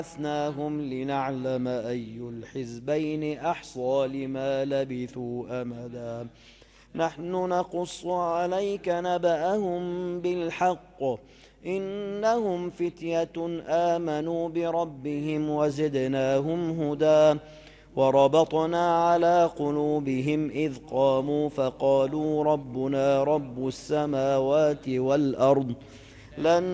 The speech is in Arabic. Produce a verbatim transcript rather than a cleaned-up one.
بعثناهم لنعلم أي الحزبين أحصى لما لبثوا أمدا نحن نقص عليك نبأهم بالحق إنهم فتية آمنوا بربهم وزدناهم هدى وربطنا على قلوبهم إذ قاموا فقالوا ربنا رب السماوات والأرض لن